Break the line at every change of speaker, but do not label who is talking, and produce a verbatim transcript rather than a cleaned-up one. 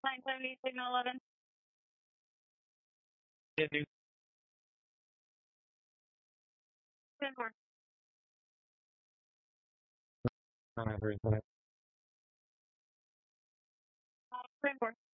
nine seventy, signal eleven.
Did
ten four.
you?
ten four.